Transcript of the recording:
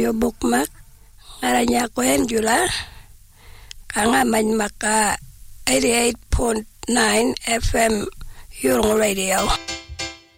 yo bukmak ngaranya ko Angela kanga maka 88.9 FM Yurong Radio.